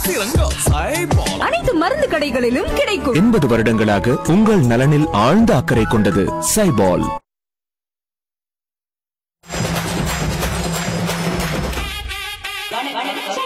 அனைத்து மருந்து கடைகளிலும் கிடைக்கும். 80 வருடங்களாக உங்கள் நலனில் ஆழ்ந்த அக்கறை கொண்டது சைபால்.